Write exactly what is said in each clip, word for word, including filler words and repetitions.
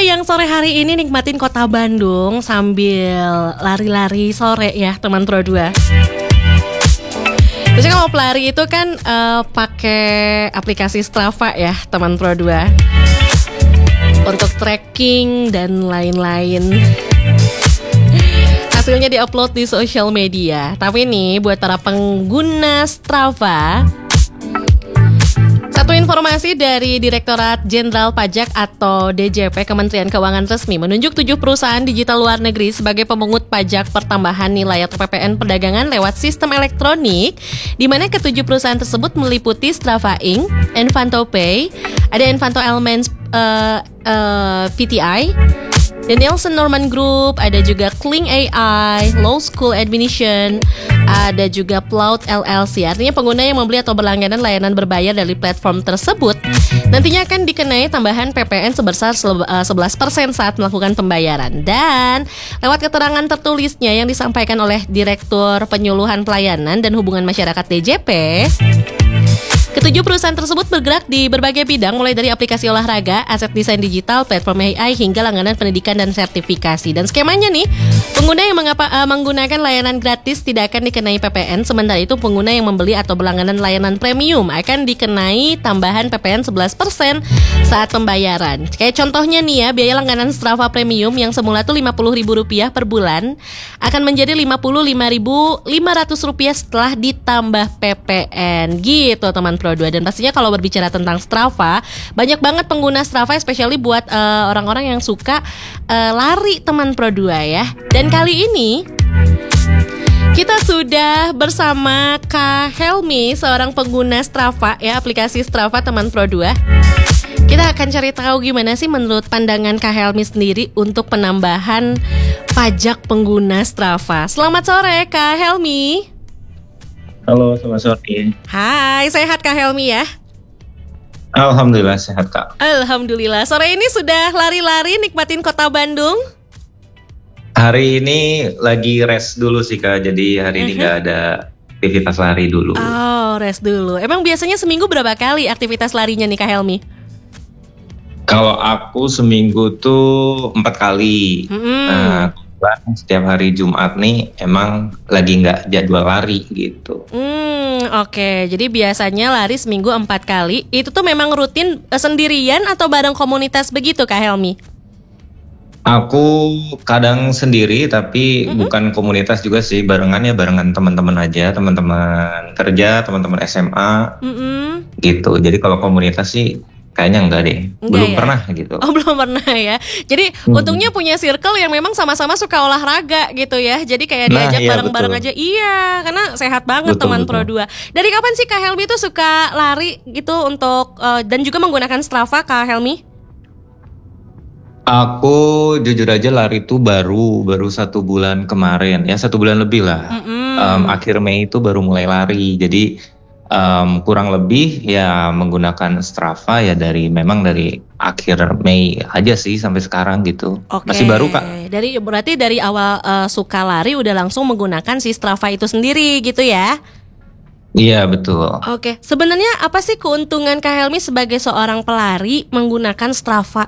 yang sore hari ini nikmatin kota Bandung sambil lari-lari sore ya teman Pro dua. Biasanya kalau pelari itu kan uh, pakai aplikasi Strava ya teman Pro dua untuk tracking dan lain-lain. Hasilnya diupload di sosial media. Tapi nih buat para pengguna Strava, satu informasi dari Direktorat Jenderal Pajak atau D J P Kementerian Keuangan resmi menunjuk tujuh perusahaan digital luar negeri sebagai pemungut pajak pertambahan nilai atau P P N perdagangan lewat sistem elektronik, di mana ketujuh perusahaan tersebut meliputi Strava Incorporated, Envanto Pay, ada Envanto Elements uh, uh, P T I, dan Nielsen Norman Group, ada juga Kling A I, Law School Admission, ada juga Plout L L C. Artinya pengguna yang membeli atau berlangganan layanan berbayar dari platform tersebut nantinya akan dikenai tambahan P P N sebesar sebelas persen saat melakukan pembayaran. Dan lewat keterangan tertulisnya yang disampaikan oleh Direktur Penyuluhan Pelayanan dan Hubungan Masyarakat D J P, ketujuh perusahaan tersebut bergerak di berbagai bidang, mulai dari aplikasi olahraga, aset desain digital, platform A I, hingga langganan pendidikan dan sertifikasi. Dan skemanya nih, pengguna yang mengapa, uh, menggunakan layanan gratis tidak akan dikenai P P N, sementara itu pengguna yang membeli atau berlangganan layanan premium akan dikenai tambahan P P N sebelas persen saat pembayaran. Kayak contohnya nih ya, biaya langganan Strava Premium yang semula tuh lima puluh ribu rupiah per bulan akan menjadi lima puluh lima ribu lima ratus rupiah setelah ditambah P P N. Gitu teman Pro dua. Dan pastinya kalau berbicara tentang Strava, banyak banget pengguna Strava, especially buat uh, orang-orang yang suka uh, lari teman Pro dua ya. Dan kali ini kita sudah bersama Kak Helmi, seorang pengguna Strava ya, aplikasi Strava teman Pro dua. Kita akan cari tahu gimana sih menurut pandangan Kak Helmi sendiri untuk penambahan pajak pengguna Strava. Selamat sore Kak Helmi. Halo, selamat sore. Hai, sehat Kak Helmi ya? Alhamdulillah sehat Kak. Alhamdulillah. Sore ini sudah lari-lari nikmatin kota Bandung? Hari ini lagi rest dulu sih Kak, jadi hari uh-huh. ini gak ada aktivitas lari dulu. Oh, rest dulu. Emang biasanya seminggu berapa kali aktivitas larinya nih Kak Helmi? Kalau aku seminggu tuh empat kali. Mm-hmm. Nah, setiap hari Jumat nih emang lagi nggak jadwal lari gitu. Hmm, oke. Okay. Jadi biasanya lari seminggu empat kali. Itu tuh memang rutin sendirian atau bareng komunitas begitu Kak Helmi? Aku kadang sendiri, tapi mm-hmm. bukan komunitas juga sih, barengan ya barengan teman-teman aja, teman-teman kerja, teman-teman S M A, mm-hmm. gitu. Jadi kalau komunitas sih kayaknya enggak deh, enggak belum ya? Pernah gitu. Oh belum pernah ya. Jadi hmm. untungnya punya circle yang memang sama-sama suka olahraga gitu ya. Jadi kayak nah, diajak iya, bareng-bareng betul. aja. Iya, karena sehat banget betul, teman betul. Pro dua. Dari kapan sih Kak Helmi tuh suka lari gitu untuk uh, dan juga menggunakan Strava Kak Helmi? Aku jujur aja lari tuh baru baru satu bulan kemarin ya, satu bulan lebih lah. Um, akhir Mei itu baru mulai lari. Jadi Um, kurang lebih ya menggunakan Strava ya dari memang dari akhir Mei aja sih sampai sekarang gitu. Oke. Masih baru Kak. Dari berarti dari awal uh, suka lari udah langsung menggunakan si Strava itu sendiri gitu ya? Iya betul. Oke. Sebenarnya apa sih keuntungan Kak Helmi sebagai seorang pelari menggunakan Strava?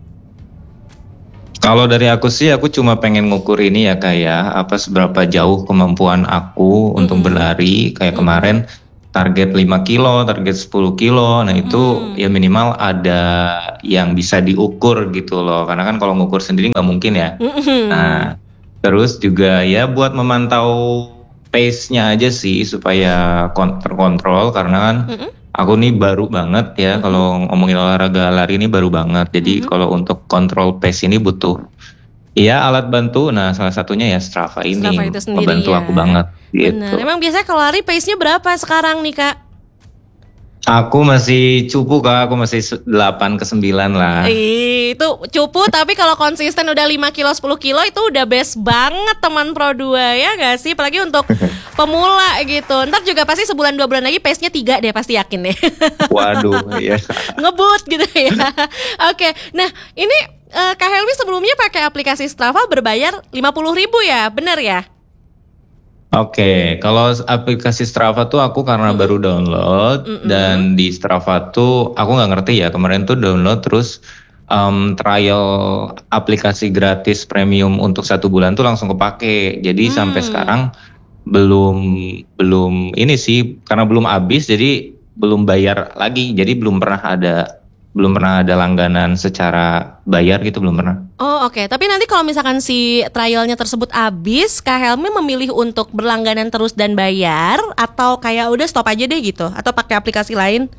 Kalau dari aku sih, aku cuma pengen ngukur ini ya kayak apa seberapa jauh kemampuan aku mm-hmm. untuk berlari kayak mm-hmm. kemarin. Target lima kilo, target sepuluh kilo, nah itu hmm. ya minimal ada yang bisa diukur gitu loh. Karena kan kalau ngukur sendiri nggak mungkin ya. Hmm. Nah, terus juga ya buat memantau pace-nya aja sih supaya terkontrol. Karena kan hmm. aku nih baru banget ya, hmm. kalau ngomongin olahraga lari ini baru banget. Jadi hmm. kalau untuk kontrol pace ini butuh iya alat bantu. Nah salah satunya ya Strava ini Strava itu sendiri, membantu ya. Aku banget gitu. Bener. Emang biasanya kalau lari pace-nya berapa sekarang nih Kak? Aku masih cupu Kak, aku masih delapan ke sembilan lah. Ih, itu cupu tapi kalau konsisten udah lima kilo sepuluh kilo itu udah best banget teman Pro dua ya gak sih? Apalagi untuk pemula gitu. Ntar juga pasti sebulan dua bulan lagi pace-nya tiga deh, pasti yakin deh. Waduh iya. Ngebut gitu ya. Oke, nah ini Uh, Kak Helmi sebelumnya pakai aplikasi Strava berbayar lima puluh ribu ya, benar ya? Oke, okay. Kalau aplikasi Strava tuh aku karena mm. baru download Mm-mm. dan di Strava tuh aku nggak ngerti ya, kemarin tuh download terus um, trial aplikasi gratis premium untuk satu bulan tuh langsung kepake. Jadi Hmm. sampai sekarang belum belum ini sih karena belum habis jadi belum bayar lagi. Jadi belum pernah ada belum pernah ada langganan secara bayar gitu, belum pernah. Oh oke, tapi nanti kalau misalkan si trialnya tersebut habis, Kak Helmi memilih untuk berlangganan terus dan bayar, atau kayak udah stop aja deh gitu, atau pakai aplikasi lain?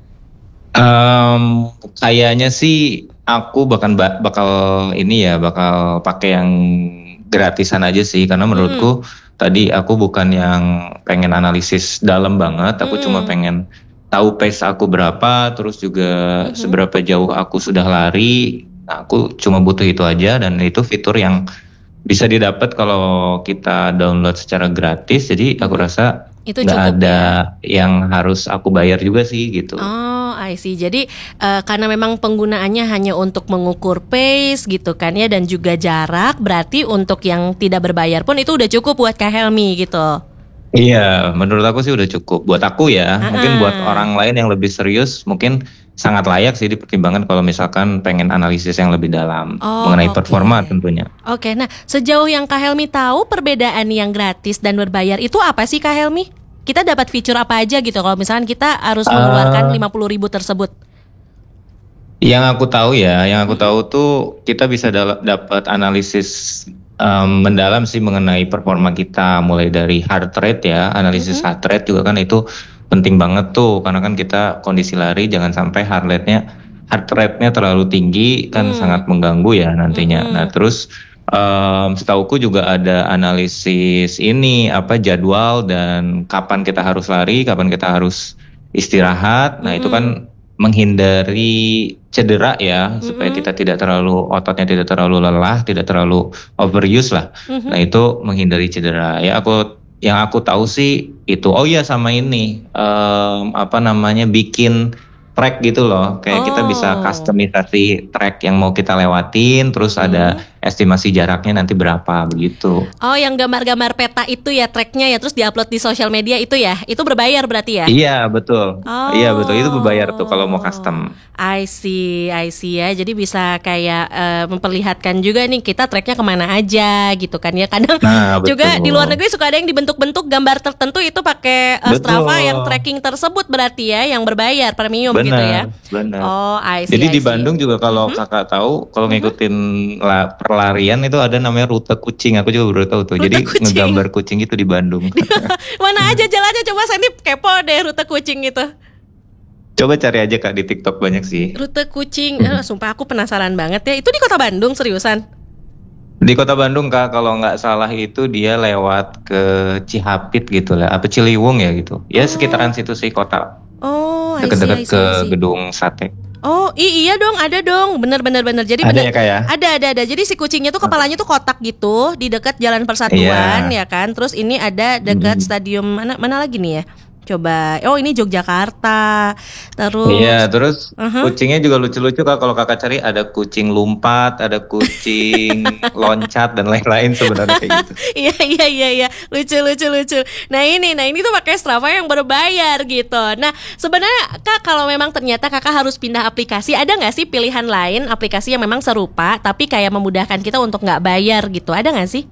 Um, kayaknya sih aku bahkan ba- bakal ini ya bakal pakai yang gratisan aja sih karena menurutku tadi aku bukan yang pengen analisis dalam banget, aku cuma Mm. pengen tahu pace aku berapa, terus juga seberapa jauh aku sudah lari. Nah, aku cuma butuh itu aja dan itu fitur yang bisa didapat kalau kita download secara gratis. Jadi aku rasa Itu nggak cukup ada ya? yang harus aku bayar juga sih gitu. Oh, I see. Jadi eh, karena memang penggunaannya hanya untuk mengukur pace gitu kan ya, dan juga jarak, berarti untuk yang tidak berbayar pun itu udah cukup buat Kak Helmi gitu. Iya, menurut aku sih udah cukup. Buat aku ya, mungkin buat Ah-ah. orang lain yang lebih serius, mungkin sangat layak sih dipertimbangkan kalau misalkan pengen analisis yang lebih dalam Oh, mengenai oke. performa tentunya. Oke, nah sejauh yang Kak Helmi tahu perbedaan yang gratis dan berbayar itu apa sih Kak Helmi? Kita dapat fitur apa aja gitu kalau misalkan kita harus mengeluarkan lima puluh ribu tersebut? Yang aku tahu ya, yang aku tahu tuh kita bisa dal- dapat analisis em, mendalam sih mengenai performa kita, mulai dari heart rate ya, analisis heart rate juga kan itu penting banget tuh, karena kan kita kondisi lari jangan sampai heart rate-nya heart rate-nya terlalu tinggi kan sangat mengganggu ya nantinya. Nah terus em, setauku juga ada analisis ini apa jadwal dan kapan kita harus lari, kapan kita harus istirahat. Nah itu kan menghindari cedera ya supaya kita tidak terlalu ototnya tidak terlalu lelah, tidak terlalu overuse lah. Nah itu menghindari cedera ya. Aku yang aku tahu sih itu. Oh iya sama ini em, apa namanya bikin track gitu loh. Kayak kita bisa Oh. customisasi track yang mau kita lewatin, terus ada estimasi jaraknya nanti berapa begitu. Oh, yang gambar-gambar peta itu ya, tracknya ya, terus diupload di sosial media itu ya, itu berbayar berarti ya? Iya betul, Oh. iya betul itu berbayar tuh kalau mau custom. I see, I see ya. Jadi bisa kayak eh, memperlihatkan juga nih kita tracknya kemana aja gitu kan ya. Kadang Nah, juga betul. di luar negeri suka ada yang dibentuk-bentuk gambar tertentu itu pakai eh, Betul. Strava yang tracking tersebut berarti ya, yang berbayar premium gitu ya. Benar. Oh, I see. Jadi I di see. Bandung juga kalau kakak tahu, kalau ngikutin la- perlarian itu ada namanya rute kucing. Aku juga baru tahu tuh. Rute Jadi kucing. ngegambar kucing itu di Bandung. Mana aja jalannya, coba Sandy kepo deh rute kucing gitu. Coba cari aja kak di TikTok banyak sih. Rute kucing, eh, sumpah aku penasaran banget ya. Itu di kota Bandung seriusan? Di kota Bandung kak, kalau nggak salah itu dia lewat ke Cihapit gitu lah, apa Ciliwung ya gitu. Ya sekitaran situ sih kota, Oh, I see, I dekat-dekat see, ke I see. gedung sate. Oh i- iya dong, ada dong, bener bener bener. Jadi Ada bener, ya, Kak, ya? ada ada ada. Jadi si kucingnya tuh kepalanya tuh kotak gitu di dekat Jalan Persatuan ya kan. Terus ini ada dekat stadium mana mana lagi nih ya? Coba, oh ini Yogyakarta. Terus, Iya, terus Uh-huh. kucingnya juga lucu-lucu kak. Kalau kakak cari ada kucing lumpat, ada kucing loncat dan lain-lain sebenarnya kayak gitu. iya iya iya iya, lucu lucu lucu. Nah ini, nah ini tuh pakai Strava yang berbayar gitu. Nah sebenarnya kak, kalau memang ternyata kakak harus pindah aplikasi, ada nggak sih pilihan lain aplikasi yang memang serupa tapi kayak memudahkan kita untuk nggak bayar gitu? Ada nggak sih?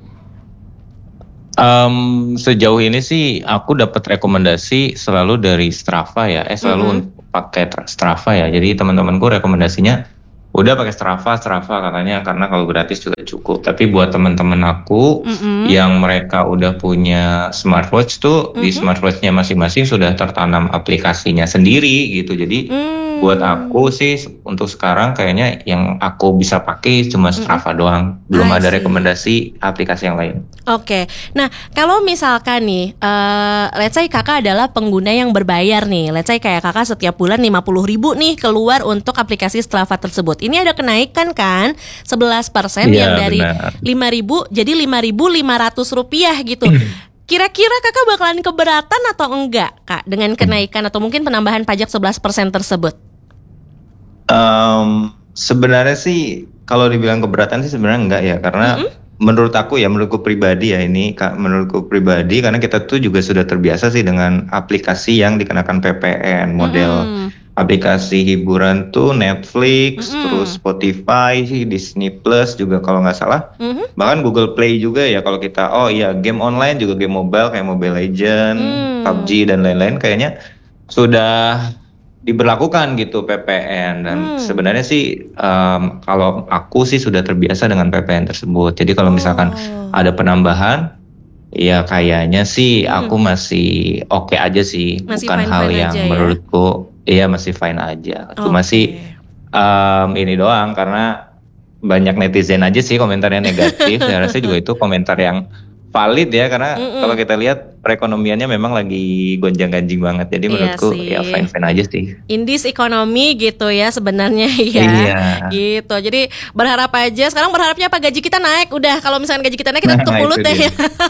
Em, sejauh ini sih aku dapat rekomendasi selalu dari Strava ya, eh selalu pakai tra- Strava ya. Jadi teman-temanku rekomendasinya udah pakai Strava, Strava katanya karena kalau gratis juga cukup. Tapi buat teman-teman aku yang mereka udah punya smartwatch tuh di smartwatchnya masing-masing sudah tertanam aplikasinya sendiri gitu. Jadi buat aku sih untuk sekarang kayaknya yang aku bisa pakai cuma Strava doang. Belum I ada see. rekomendasi aplikasi yang lain. Oke, nah kalau misalkan nih, eh let's say kakak adalah pengguna yang berbayar nih, let's say kayak kakak setiap bulan lima puluh ribu nih keluar untuk aplikasi Strava tersebut. Ini ada kenaikan kan, sebelas persen Iya, yang dari benar. lima ribu jadi lima ribu lima ratus rupiah gitu. Kira-kira kakak bakalan keberatan atau enggak kak dengan kenaikan atau mungkin penambahan pajak sebelas persen tersebut? Em, sebenarnya sih kalau dibilang keberatan sih sebenarnya enggak ya karena menurut aku ya menurutku pribadi ya ini Kak, menurutku pribadi karena kita tuh juga sudah terbiasa sih dengan aplikasi yang dikenakan P P N model aplikasi hiburan tuh Netflix, Mm-mm. terus Spotify, Disney Plus juga kalau nggak salah. Mhm. Bahkan Google Play juga ya kalau kita, oh iya game online juga game mobile kayak Mobile Legend, Hmm. P U B G dan lain-lain kayaknya sudah diberlakukan gitu P P N dan Hmm. sebenarnya sih em, kalau aku sih sudah terbiasa dengan P P N tersebut. Jadi kalau misalkan Oh. ada penambahan, ya kayaknya sih Hmm. aku masih oke aja sih, Masih bukan hal fine-fine yang aja ya? menurutku iya masih fine aja. Cuma Oke. sih em, ini doang karena banyak netizen aja sih komentarnya negatif. Saya rasa juga itu komentar yang valid ya karena Mm-mm. kalau kita lihat perekonomiannya memang lagi gonjang-ganjing banget. Jadi Iya menurutku ya sih. fine-fine aja sih. Indis ekonomi gitu ya sebenarnya ya. Iya. Gitu. Jadi berharap aja sekarang berharapnya apa gaji kita naik. Udah kalau misalkan gaji kita naik kita Nah, tutup mulut itu deh dia. ya.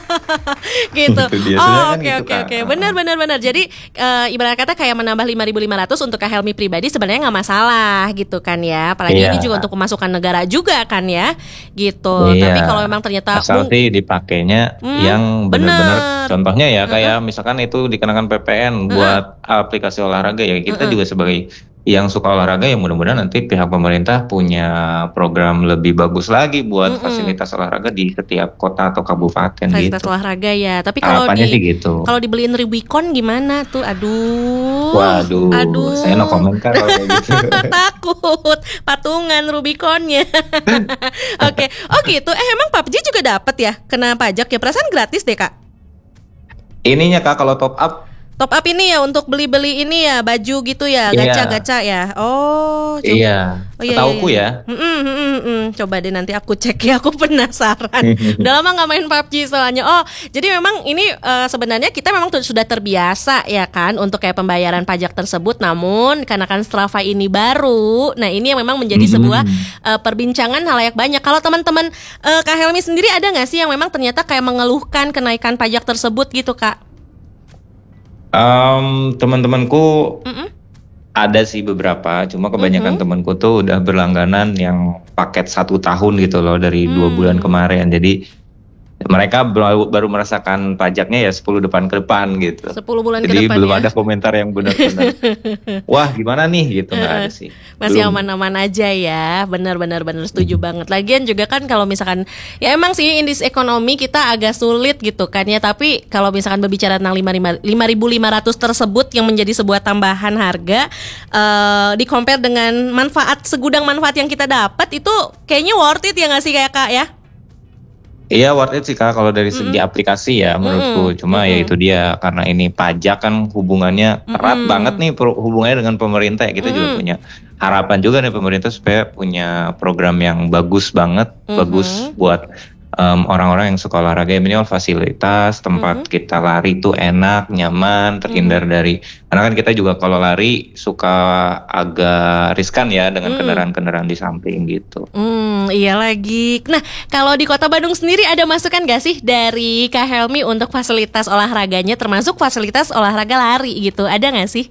Gitu. Itu dia. Oh, Sebenarnya kan oke gitu, oke Kak. oke. Benar benar benar. Jadi eh, ibarat kata kayak menambah lima ribu lima ratus untuk Kak Helmi pribadi sebenarnya nggak masalah gitu kan ya. Apalagi Iya. ini juga untuk pemasukan negara juga kan ya. Gitu. Iya. Tapi kalau memang ternyata Asal mung- sih dipakainya Hmm, yang benar-benar bener. contohnya ya kayak misalkan itu dikenakan P P N buat aplikasi olahraga ya kita juga sebagai yang suka olahraga ya mudah-mudahan nanti pihak pemerintah punya program lebih bagus lagi buat Mm-mm. fasilitas olahraga di setiap kota atau kabupaten fasilitas gitu. olahraga ya. Tapi kalau Harapannya sih di gitu. kalau dibeliin Rubicon gimana tuh? Aduh. Waduh, Aduh. saya no komentar kalau kayak gitu. Takut patungan Rubiconnya. Oke. Oh gitu. Eh emang P U B G juga dapat ya kena pajak ya? Perasaan gratis deh Kak. Ininya Kak kalau top up Top up ini ya untuk beli-beli ini ya baju gitu ya, Iya. gacha-gacha ya. Oh, coba. iya, Oh iya, setauku iya, ya. iya. Mm-mm, mm-mm, mm. Coba deh nanti aku cek ya, aku penasaran. Udah lama nggak main P U B G soalnya. Oh, jadi memang ini eh, sebenarnya kita memang tuh sudah terbiasa ya kan untuk kayak pembayaran pajak tersebut. Namun karena kan Strava ini baru, nah ini yang memang menjadi Mhm. sebuah eh, perbincangan halayak banyak. Kalau teman-teman eh, Kak Helmi sendiri ada nggak sih yang memang ternyata kayak mengeluhkan kenaikan pajak tersebut gitu Kak? Em, teman-temanku Mm-mm. ada sih beberapa, cuma kebanyakan temanku tuh udah berlangganan yang paket satu tahun gitu loh dari dua Hmm. bulan kemarin. Jadi mereka baru, baru merasakan pajaknya ya sepuluh depan ke depan gitu. sepuluh bulan ke Jadi depan belum ya. ada komentar yang benar-benar wah gimana nih gitu nggak ada sih. Masih Belum. aman-aman aja ya. Benar-benar benar setuju banget. Lagian juga kan kalau misalkan ya emang sih indeks ekonomi kita agak sulit gitu kan ya. Tapi kalau misalkan berbicara tentang lima ribu lima ratus tersebut yang menjadi sebuah tambahan harga eh di compare dengan manfaat segudang manfaat yang kita dapat itu kayaknya worth it ya nggak sih kayak Kak ya? Iya worth it sih Kak kalau dari segi aplikasi ya menurutku. Cuma ya itu dia karena ini pajak kan hubungannya erat banget nih per- hubungannya dengan pemerintah ya. Kita juga punya harapan juga nih pemerintah supaya punya program yang bagus banget, bagus buat em, orang-orang yang suka olahraga. Ya minimal fasilitas tempat kita lari tuh enak, nyaman, terhindar dari karena kan kita juga kalau lari suka agak riskan ya dengan kendaraan-kendaraan di samping gitu. Hmm, iya lagi. Nah, kalau di Kota Bandung sendiri ada masukan gak sih dari Kak Helmi untuk fasilitas olahraganya termasuk fasilitas olahraga lari gitu? Ada gak sih?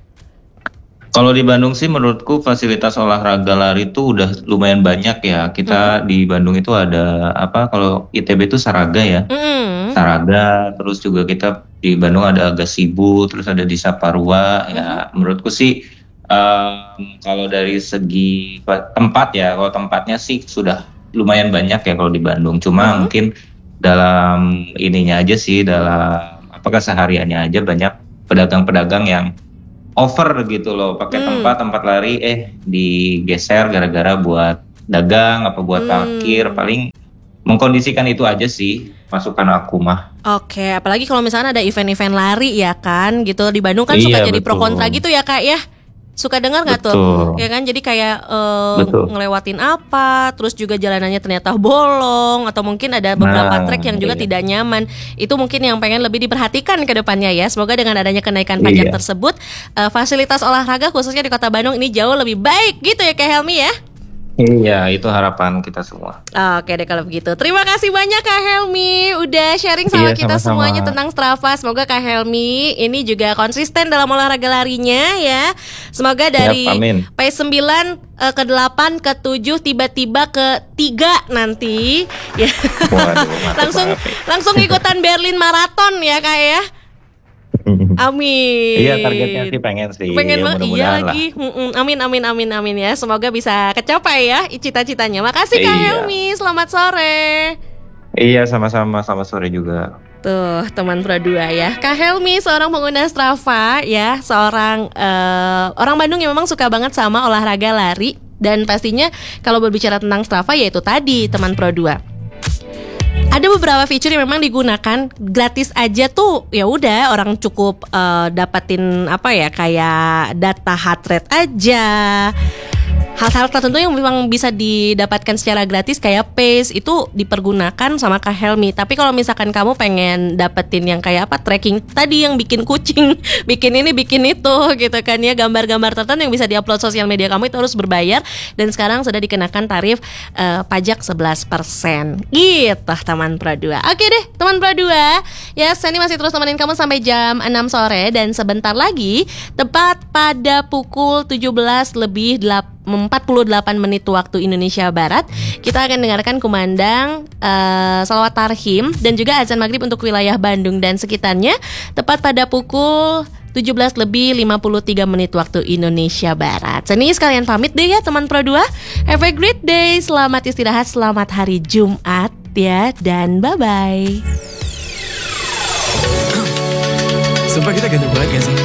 Kalau di Bandung sih menurutku fasilitas olahraga lari itu udah lumayan banyak ya. Kita di Bandung itu ada apa kalau I T B itu Saraga ya. Mm. Saraga, terus juga kita di Bandung ada Gasibu, terus ada di Saparua. Ya menurutku sih em, kalau dari segi pa- tempat ya, kalau tempatnya sih sudah lumayan banyak ya kalau di Bandung. Cuma mungkin dalam ininya aja sih, dalam apakah sehariannya aja banyak pedagang-pedagang yang over gitu loh, pakai tempat tempat lari eh digeser gara-gara buat dagang apa buat parkir, paling mengkondisikan itu aja sih masukan aku mah. Oke, apalagi kalau misalnya ada event-event lari ya kan, gitu di Bandung kan suka Iya, jadi pro betul. kontra gitu ya Kak ya. Suka dengar nggak tuh? Betul. Ya kan, jadi kayak eh, Betul. ngelewatin apa, terus juga jalanannya ternyata bolong atau mungkin ada beberapa Nah, trek yang juga iya. tidak nyaman. Itu mungkin yang pengen lebih diperhatikan ke depannya ya. Semoga dengan adanya kenaikan pajak Iya. tersebut, eh, fasilitas olahraga khususnya di Kota Bandung ini jauh lebih baik gitu ya Kak Helmi ya. Iya, itu harapan kita semua. Oke deh kalau begitu. Terima kasih banyak Kak Helmi udah sharing sama Iya, kita sama-sama. semuanya tentang Strava. Semoga Kak Helmi ini juga konsisten dalam olahraga larinya ya. Semoga dari Siap, amin. P sembilan eh, ke delapan ke tujuh tiba-tiba ke tiga nanti ya. Waduh, mantap langsung banget nih. langsung ikutan Berlin Marathon ya Kak ya. Amin. Iya, targetnya sih pengen sih. Pengen Ya, banget, iya mudah-mudahan lah. lagi. Mm-mm. Amin, amin, amin, amin ya. Semoga bisa kecapai ya cita-citanya. Makasih Kak Iya. Helmi, selamat sore. Iya, sama-sama, selamat sore juga. Tuh teman Pro dua ya, Kak Helmi seorang pengguna Strava ya, seorang eh, orang Bandung yang memang suka banget sama olahraga lari. Dan pastinya kalau berbicara tentang Strava ya itu tadi teman Pro dua. Ada beberapa fitur yang memang digunakan gratis aja tuh, ya udah orang cukup eh, dapatin apa ya, kayak data heart rate aja. Hal-hal tertentu yang memang bisa didapatkan secara gratis kayak pace itu dipergunakan sama Kak Helmi. Tapi kalau misalkan kamu pengen dapetin yang kayak apa, tracking tadi yang bikin kucing, bikin ini, bikin itu gitu kan ya, gambar-gambar tertentu yang bisa diupload sosial media kamu itu harus berbayar. Dan sekarang sudah dikenakan tarif eh, pajak sebelas persen. Gitu teman Pro dua. Oke deh teman Pro dua. Ya, saya ini masih terus temenin kamu sampai jam enam sore. Dan sebentar lagi tepat pada pukul tujuh belas lebih empat puluh delapan menit waktu Indonesia Barat, kita akan dengarkan kumandang uh, salawat tarhim dan juga azan maghrib untuk wilayah Bandung dan sekitarnya tepat pada pukul tujuh belas lebih lima puluh tiga menit waktu Indonesia Barat. Jadi sekalian pamit deh ya teman Pro dua. Have a great day, selamat istirahat, selamat hari Jumat ya, dan bye-bye. Sumpah kita ganteng banget gak sih?